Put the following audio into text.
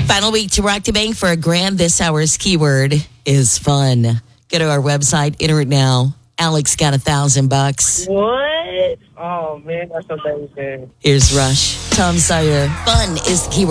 Final week to rock the bank for a grand. This hour's keyword is fun. Go to our website, enter it now. Alex got $1,000. What? Oh, man, that's amazing. Here's Rush. Tom Sawyer. Fun is the keyword.